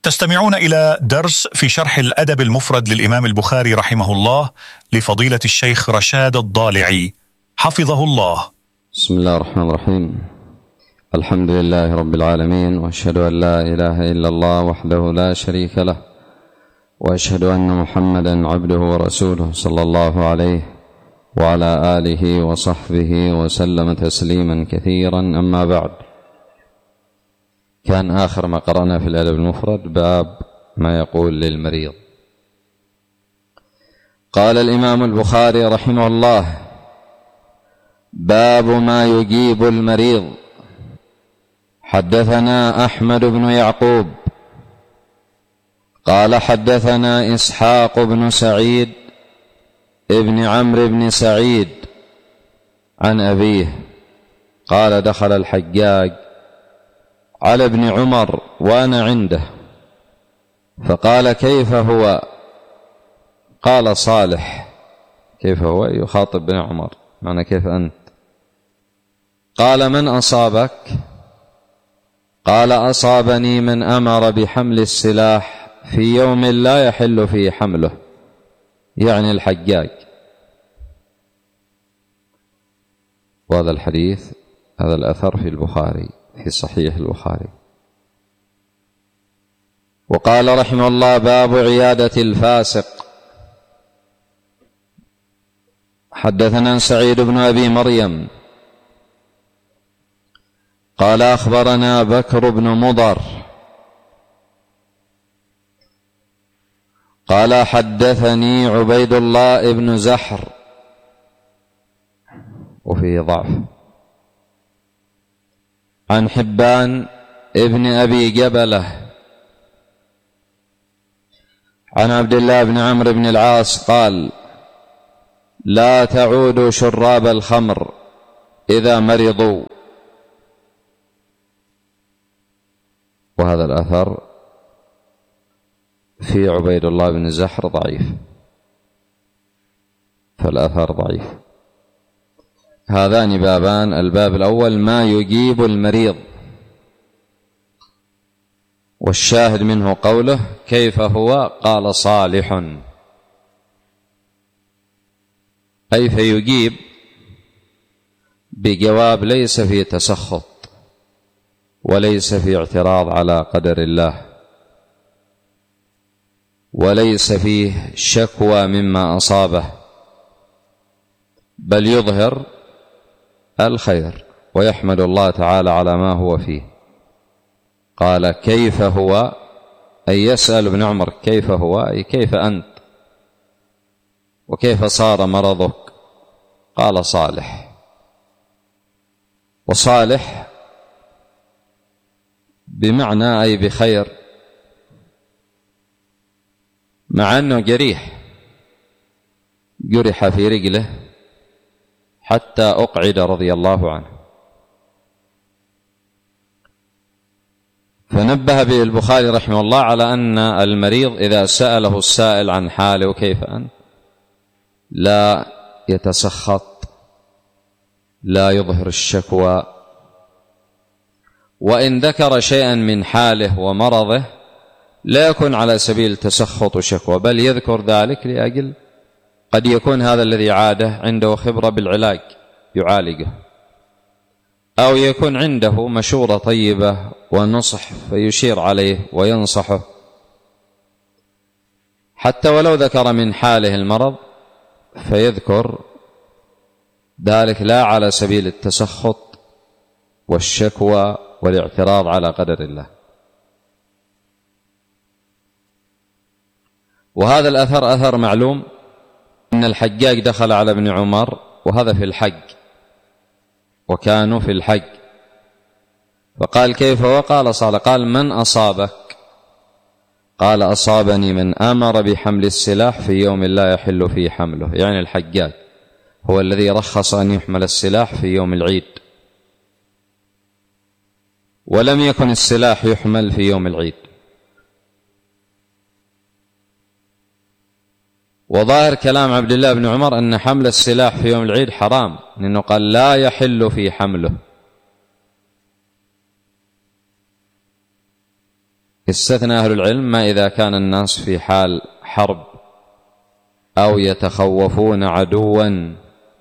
تستمعون إلى درس في شرح الأدب المفرد للإمام البخاري رحمه الله لفضيلة الشيخ رشاد الضالعي حفظه الله. بسم الله الرحمن الرحيم. الحمد لله رب العالمين، وأشهد أن لا إله إلا الله وحده لا شريك له، وأشهد أن محمدا عبده ورسوله صلى الله عليه وعلى آله وصحبه وسلم تسليما كثيرا. أما بعد، كان آخر ما قرأنا في الأدب المفرد باب ما يقول للمريض. قال الإمام البخاري رحمه الله: باب ما يجيب المريض. حدثنا أحمد بن يعقوب قال حدثنا إسحاق بن سعيد ابن عمرو بن سعيد عن أبيه قال: دخل الحجاج على ابن عمر وأنا عنده، فقال: كيف هو؟ قال: صالح. كيف هو؟ يخاطب ابن عمر، معنى كيف أنت؟ قال: من أصابك؟ قال: أصابني من أمر بحمل السلاح في يوم لا يحل فيه حمله، يعني الحجاج. وهذا الحديث، هذا الأثر في البخاري، في صحيح البخاري. وقال رحمه الله: باب عيادة الفاسق. حدثنا سعيد بن أبي مريم قال أخبرنا بكر بن مضر قال حدثني عبيد الله بن زحر، وفيه ضعف، عن حبان ابن أبي جبلة عن عبد الله بن عمرو بن العاص قال: لا تعودوا شراب الخمر إذا مرضوا. وهذا الأثر في عبيد الله بن زحر ضعيف، فالأثر ضعيف. هذان بابان: الباب الأول ما يجيب المريض، والشاهد منه قوله: كيف هو؟ قال: صالح. أي فيجيب بجواب ليس فيه تسخط وليس فيه اعتراض على قدر الله وليس فيه شكوى مما أصابه، بل يظهر الخير ويحمد الله تعالى على ما هو فيه. قال: كيف هو؟ أي يسأل ابن عمر: كيف هو؟ أي كيف أنت؟ وكيف صار مرضك؟ قال: صالح. وصالح بمعنى أي بخير، مع أنه جرح في رجله حتى أقعد رضي الله عنه. فنبه به البخاري رحمه الله على أن المريض إذا سأله السائل عن حاله وكيف أنت، لا يتسخط، لا يظهر الشكوى، وإن ذكر شيئا من حاله ومرضه لا يكون على سبيل التسخط وشكوى، بل يذكر ذلك لأجل قد يكون هذا الذي عاده عنده خبرة بالعلاج يعالجه، أو يكون عنده مشورة طيبة ونصح فيشير عليه وينصحه، حتى ولو ذكر من حاله المرض فيذكر ذلك لا على سبيل التسخط والشكوى والاعتراض على قدر الله. وهذا الأثر أثر معلوم، أن الحجاج دخل على ابن عمر وهذا في الحج، وكانوا في الحج، فقال: كيف هو؟ قال: صالح. قال: من أصابك؟ قال: أصابني من أمر بحمل السلاح في يوم لا يحل فيه حمله، يعني الحجاج هو الذي رخص أن يحمل السلاح في يوم العيد، ولم يكن السلاح يحمل في يوم العيد. وظاهر كلام عبد الله بن عمر أن حمل السلاح في يوم العيد حرام، لأنه قال: لا يحل في حمله. استثنى أهل العلم ما إذا كان الناس في حال حرب أو يتخوفون عدوا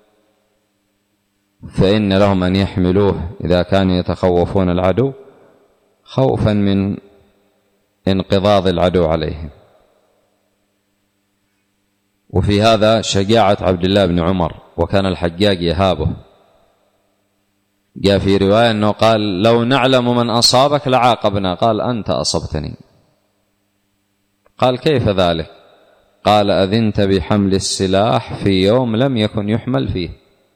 فإن لهم أن يحملوه إذا كانوا يتخوفون العدو خوفا من انقضاض العدو عليهم. وفي هذا شجاعة عبد الله بن عمر، وكان الحجاج يهابه. جاء في رواية أنه قال: لو نعلم من أصابك لعاقبنا. قال: أنت أصبتني. قال: كيف ذلك؟ قال: أذنت بحمل السلاح في يوم لم يكن يحمل فيه،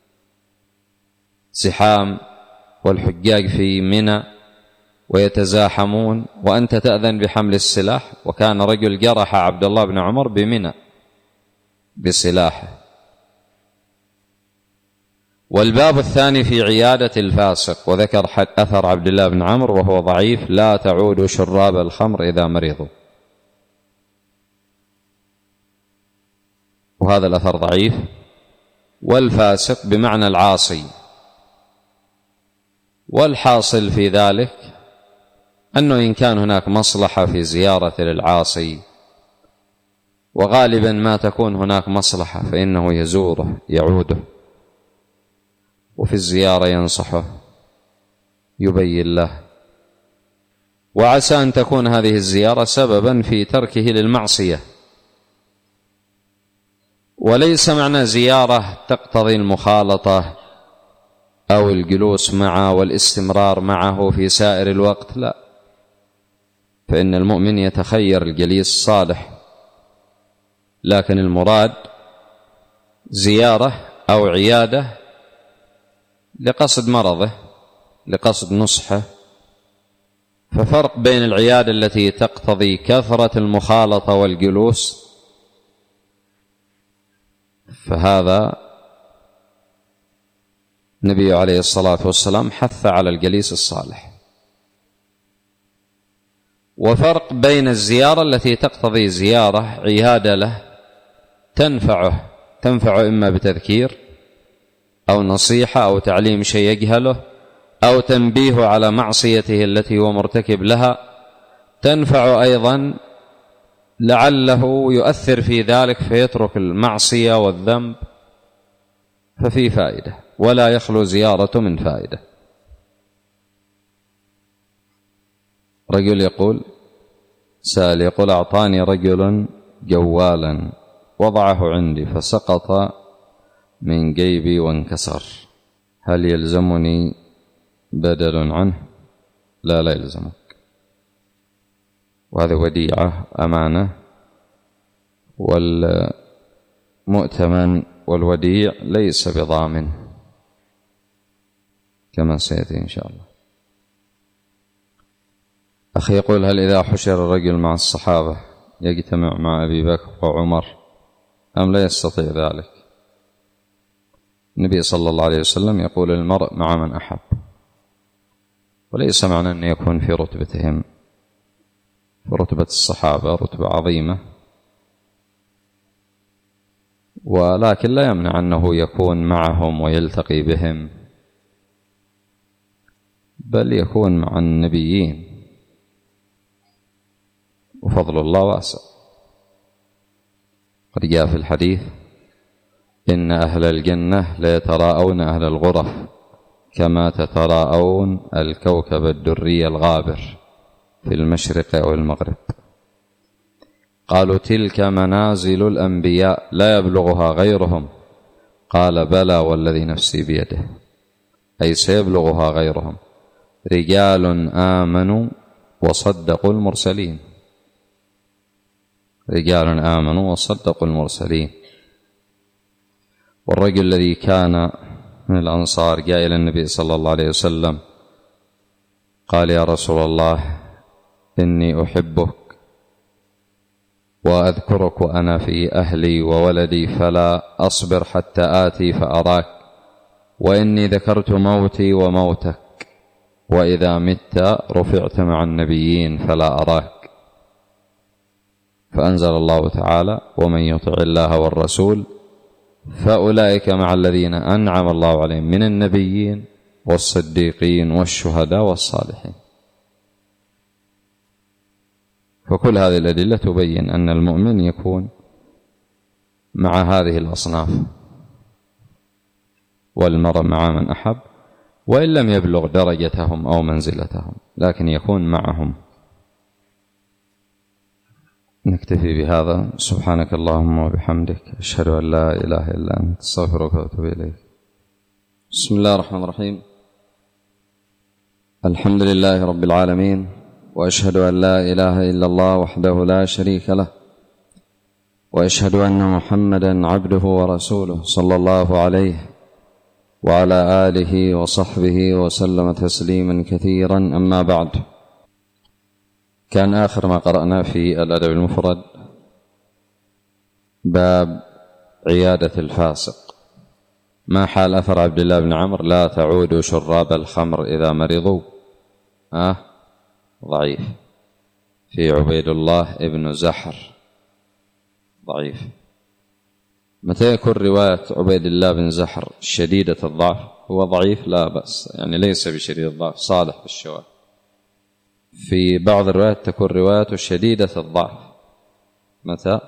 زحام والحجاج في منى ويتزاحمون وأنت تأذن بحمل السلاح. وكان رجل جرح عبد الله بن عمر بمنى بسلاحه. والباب الثاني في عيادة الفاسق، وذكر أثر عبد الله بن عمرو وهو ضعيف: لا تعود شراب الخمر إذا مرضوا. وهذا الأثر ضعيف. والفاسق بمعنى العاصي. والحاصل في ذلك أنه إن كان هناك مصلحة في زيارة للعاصي، وغالبا ما تكون هناك مصلحة، فإنه يزوره يعوده، وفي الزيارة ينصحه يبين له. وعسى أن تكون هذه الزيارة سببا في تركه للمعصية. وليس معنى زيارة تقتضي المخالطة أو الجلوس معه والاستمرار معه في سائر الوقت، لا، فإن المؤمن يتخير الجليس الصالح، لكن المراد زيارة أو عيادة لقصد مرضه، لقصد نصحه. ففرق بين العيادة التي تقتضي كثرة المخالطة والجلوس، فهذا النبي عليه الصلاة والسلام حث على الجليس الصالح. وفرق بين الزيارة التي تقتضي زيارة عيادة له تنفعه إما بتذكير أو نصيحة أو تعليم شيء يجهله أو تنبيه على معصيته التي هو مرتكب لها، تنفع أيضا لعله يؤثر في ذلك فيترك المعصية والذنب، ففي فائدة، ولا يخلو زيارة من فائدة. رجل يقول سأل يقول: أعطاني رجل جوالا وضعه عندي فسقط من جيبي وانكسر، هل يلزمني بدل عنه؟ لا يلزمك، وهذا وديعة أمانة، والمؤتمن والوديع ليس بضامن كما سيأتي إن شاء الله. أخي يقول: هل إذا حشر الرجل مع الصحابة يجتمع مع أبي بكر وعمر أم لا يستطيع ذلك؟ النبي صلى الله عليه وسلم يقول: المرء مع من أحب، وليس معنى أن يكون في رتبتهم. رتبة الصحابة رتبة عظيمة، ولكن لا يمنع أنه يكون معهم ويلتقي بهم، بل يكون مع النبيين، وفضل الله واسع. قد جاء في الحديث: إن أهل الجنة ليتراءون أهل الغرف كما تتراءون الكوكب الدري الغابر في المشرق أو المغرب. قالوا: تلك منازل الأنبياء لا يبلغها غيرهم. قال: بلى والذي نفسي بيده، أي سيبلغها غيرهم. رجال آمنوا وصدقوا المرسلين، رجال آمنوا وصدقوا المرسلين. والرجل الذي كان من الأنصار جاء إلى النبي صلى الله عليه وسلم قال: يا رسول الله، إني أحبك وأذكرك وأنا في أهلي وولدي، فلا أصبر حتى آتي فأراك، وإني ذكرت موتي وموتك، وإذا مت رفعت مع النبيين فلا أراك. فأنزل الله تعالى: ومن يطع الله والرسول فأولئك مع الذين أنعم الله عليهم من النبيين والصديقين والشهداء والصالحين. فكل هذه الأدلة تبين أن المؤمن يكون مع هذه الأصناف، والمرء مع من أحب وإن لم يبلغ درجتهم أو منزلتهم، لكن يكون معهم. نكتفي بهذا. سبحانك اللهم وبحمدك، أشهد أن لا إله إلا أنت، أستغفرك وأتوب إليك. بسم الله الرحمن الرحيم. الحمد لله رب العالمين، وأشهد أن لا إله إلا الله وحده لا شريك له، وأشهد أن محمدا عبده ورسوله صلى الله عليه وعلى آله وصحبه وسلم تسليما كثيرا. أما بعد، كان آخر ما قرأنا في الأدب المفرد باب عيادة الفاسق. ما حال أثر عبد الله بن عمرو: لا تعودوا شراب الخمر إذا مرضوا؟ ضعيف. في عبيد الله ابن زحر ضعيف. متى يكون رواية عبيد الله بن زحر شديدة الضعف؟ هو ضعيف لا بأس، يعني ليس بشديد الضعف، صالح بالشواذ. في بعض الروايات تكون روايته شديدة الضعف. متى؟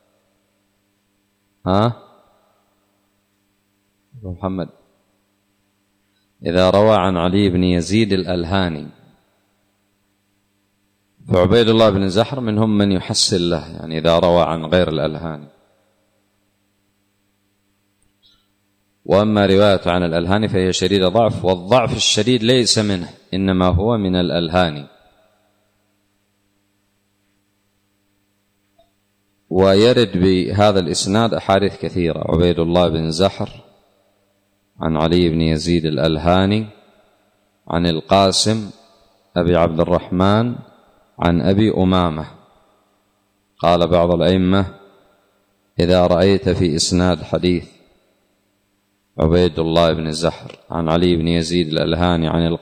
محمد، إذا روى عن علي بن يزيد الألهاني، فعبيد الله بن زحر منهم من يحسن له، يعني إذا روى عن غير الألهاني. وأما روايته عن الألهاني فهي شديدة ضعف، والضعف الشديد ليس منه، إنما هو من الألهاني. ويرد بهذا الإسناد أحاديث كثيرة: عبيد الله بن زحر عن علي بن يزيد الألهاني عن القاسم أبي عبد الرحمن عن أبي أمامة. قال بعض الأئمة: إذا رأيت في إسناد حديث عبيد الله بن زحر عن علي بن يزيد الألهاني عن